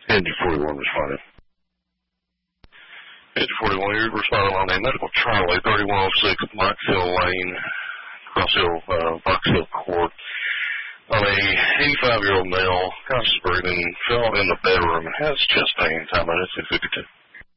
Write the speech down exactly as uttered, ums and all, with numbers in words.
Indy forty-one responding. Indy forty-one, you're responding on a medical Charlie, thirty-one oh six Box Hill Lane, Cross Hill, uh, Box Hill Court. On a eighty-five-year-old male, conscious breathing, fell in the bedroom and has chest pain. Time minutes two fifty-two.